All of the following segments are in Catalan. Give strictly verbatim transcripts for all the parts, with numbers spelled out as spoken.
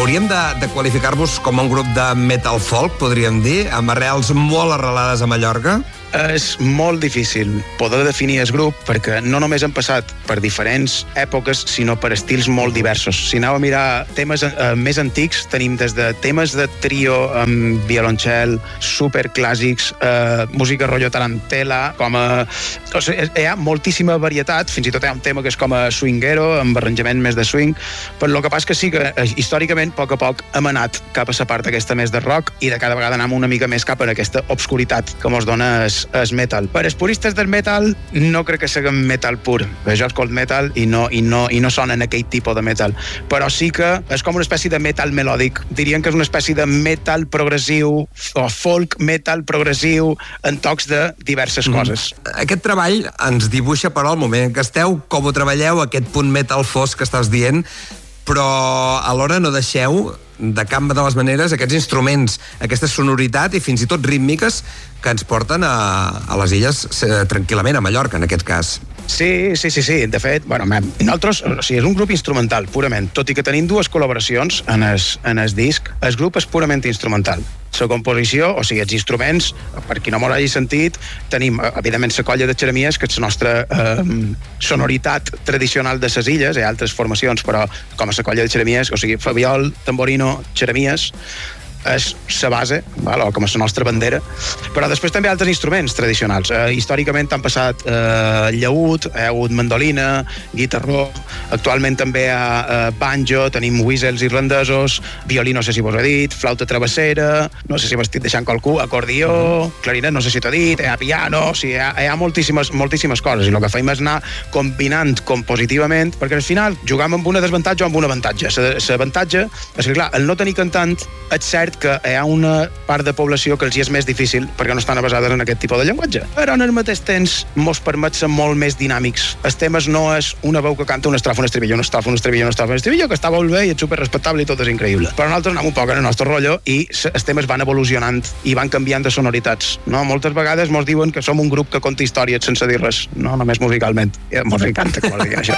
hauríem de, de qualificar-vos com un grup de metal folk, podríem dir, amb arrels molt arrelades a Mallorca? És molt difícil poder definir el grup perquè no només han passat per diferents èpoques, sinó per estils molt diversos. Si aneu a mirar temes eh, més antics, tenim des de temes de trio amb violoncel, superclàssics, eh, música rotllo tarantela, com a... O sigui, hi ha moltíssima varietat, fins i tot hi ha un tema que és com a swinguero, amb arranjament més de swing, però el que passa que sí que eh, històricament, a poc a poc, hem anat cap a la part aquesta més de rock i de cada vegada anem una mica més cap a aquesta obscuritat que mos dona es, es metal. Per als puristes del metal, no crec que siguem metal pur. Jo escolt metal i no, i no, i no sonen aquell tipus de metal. Però sí que és com una espècie de metal melòdic. Dirien que és una espècie de metal progressiu o folk metal progressiu en tocs de diverses mm. coses. Aquest treball ens dibuixa, però, el moment que esteu, com ho treballeu, aquest punt metal fosc que estàs dient, però alhora no deixeu de cap de les maneres aquests instruments, aquesta sonoritat i fins i tot rítmiques que ens porten a, a les illes eh, tranquil·lament, a Mallorca, en aquest cas. Sí, sí, sí, sí. De fet, bueno, nosaltres, o sigui, és un grup instrumental, purament. Tot i que tenim dues col·laboracions en el, en el disc, el grup és purament instrumental. La composició, o sigui, els instruments, per qui no m'ho hagi sentit, tenim, evidentment, la colla de xeremies, que és la nostra eh, sonoritat tradicional de les illes, hi ha altres formacions, però com a la colla de xeremies, o sigui, Fabiol, Tamborino, xeremies, és la base, val? O com a la nostra bandera, però després també altres instruments tradicionals. Eh, històricament han passat eh, llaüt, hi ha hagut mandolina, guitarró, actualment també hi ha eh, banjo, tenim whistles irlandesos, violí, no sé si vos he dit, flauta travessera, no sé si m'estic deixant qualcú, acordió, clarinet, no sé si t'ho he dit, hi ha piano, o sigui, hi ha, hi ha moltíssimes, moltíssimes coses, i el que fem és anar combinant compositivament, perquè al final jugam amb un desavantatge o amb un avantatge. L'avantatge és que, clar, el no tenir cantant, és cert que hi ha una part de població que els hi és més difícil perquè no estan basades en aquest tipus de llenguatge. Però en el mateix temps mos permet ser molt més dinàmics. Els temes no és una veu que canta una estrofa, un estribillo, una estrofa, un estribillo, una estrofa, un estribillo, que està molt bé i és superrespectable i tot és increïble. Però nosaltres anem un poc en el nostre rotllo i els temes van evolucionant i van canviant de sonoritats. No? Moltes vegades mos diuen que som un grup que conta històries sense dir res, no només musicalment. I mos encanta que mos diguin això.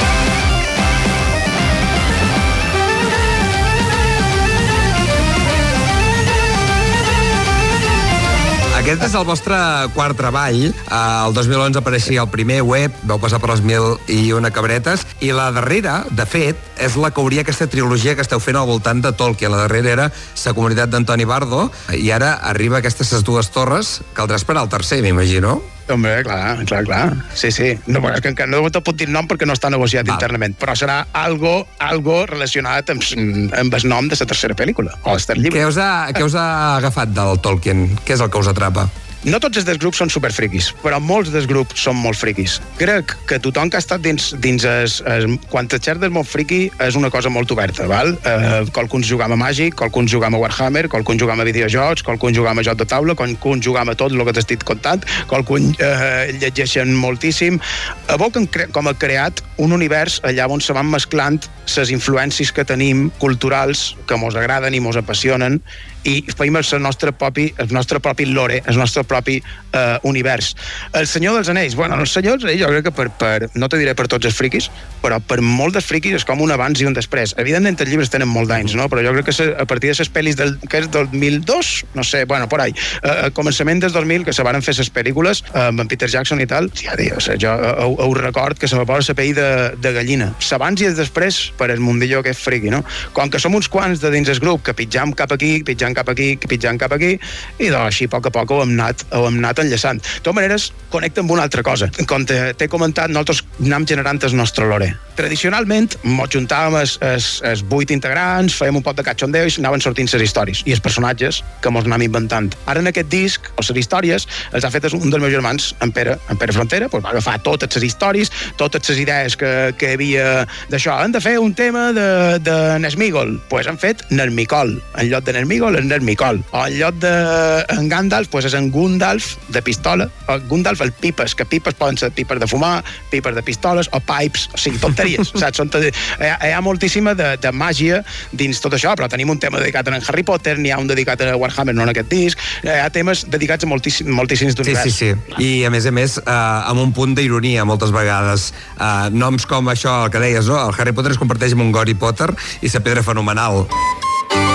Aquest és el vostre quart treball. El dos mil onze apareixia el primer web, vau passar per les mil i una cabretes, i la darrera, de fet, és la que hauria aquesta trilogia que esteu fent al voltant de Tolkien. La darrera era La comunitat d'Antoni Bardo, i ara arriba aquestes ses dues torres. Caldrà esperar el tercer, m'imagino. Home, clar, clar, clar. Sí, sí. No, bueno, és que encara no te puc dir nom perquè no està negociat Val. internament, però serà algo, algo relacionat amb, amb el nom de la tercera pel·lícula, o el llibre. Què us ha, què us ha agafat del Tolkien? Què és el que us atrapa? No tots els dels grups són superfriquis, però molts dels grups són molt friquis. Crec que tothom que ha estat dins, dins es, es, quan te xerdes molt friqui és una cosa molt oberta, val? Eh, qualcuns jugam a Magic, qualcuns jugam a Warhammer, qualcuns jugam a videojocs, qualcuns jugam a joc de taula, qualcuns jugam a tot el que t'estic contant, qualcuns eh, llegeixen moltíssim. Evoquen com a creat un univers allà on se van mesclant les influències que tenim culturals, que mos agraden i mos apassionen, i fem el nostre propi, el nostre propi lore, el nostre propi eh, univers. El Senyor dels Anells, bueno, el Senyor dels Anells jo crec que per, per, no te diré per tots els friquis, però per molts dels friquis és com un abans i un després. Evidentment els llibres tenen molt d'anys, no? Però jo crec que a partir de les pel·lis del, que és del dos mil dos, no sé, bueno, por ahí, a començament del dos mil, que se van fer les pel·lícules amb en Peter Jackson i tal, ja dius, jo ho, ho record que se me posa la pell de, de gallina. L'abans i el després per el mundillo que és friqui, no? Com que som uns quants de dins el grup que pitjam cap aquí, pitjam cap aquí, pitjant cap aquí, i doncs així a poc a poc ho hem anat, ho hem anat enllaçant. De totes maneres, connecta amb una altra cosa. Com t'he comentat, nosaltres anem generant el nostre lore. Tradicionalment, mos juntàvem els, els, els vuit integrants, fèiem un pot de cachondeo i anaven sortint les històries i els personatges que mos anàvem inventant. Ara en aquest disc, o les històries, els ha fet un dels meus germans, en Pere, en Pere Frontera, doncs va agafar totes les històries, totes les idees que, que hi havia d'això. Han de fer un tema de, de Nesmígol. Doncs pues han fet Nermicol. En lloc de Nermígol, és Nermicol. O en lloc de en Gandalf, pues és en Gundalf, de pistola. O Gundalf, el pipes, que pipes poden ser pipes de fumar, pipes de pistoles, o pipes, o sigui, tonteries, saps? Són tot... hi, ha, hi ha moltíssima de, de màgia dins tot això, però tenim un tema dedicat a en Harry Potter, n'hi ha un dedicat a Warhammer, no en aquest disc, hi ha temes dedicats a moltíssim, moltíssims d'univers. Sí, sí, sí. I a més a més, eh, amb un punt d'ironia moltes vegades. Eh, noms com això, el que deies, no? El Harry Potter es comparteix amb un Gary Potter i la pedra fenomenal.